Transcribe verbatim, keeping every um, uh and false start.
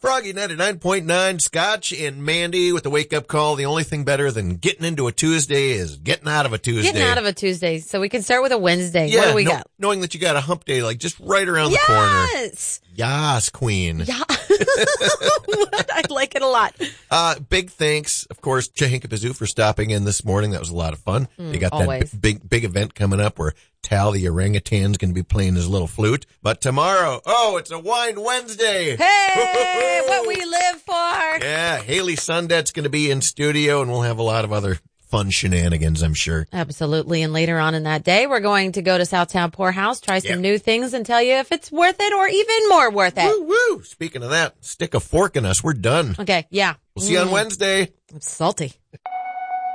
Froggy ninety-nine point nine, Scotch and Mandy with the wake-up call. The only thing better than getting into a Tuesday is getting out of a Tuesday. Getting out of a Tuesday. So we can start with a Wednesday. Yeah, what do we no, got? knowing that you got a hump day like just right around yes! the corner. Yes, queen. Yeah. I like it a lot. Uh, big thanks, of course, Chahinkapazoo for stopping in this morning. That was a lot of fun. Mm, they got always. that b- big, big event coming up where Tal the orangutan's going to be playing his little flute. But tomorrow, oh, it's a Wine Wednesday. Hey, what we live for. Yeah, Haley Sundet's going to be in studio, and we'll have a lot of other fun shenanigans, I'm sure. Absolutely. And later on in that day, we're going to go to Southtown Poorhouse, try some Yep. new things, and tell you if it's worth it or even more worth it. Woo, woo. Speaking of that, stick a fork in us. We're done. Okay, yeah. We'll see you on Wednesday. It's salty.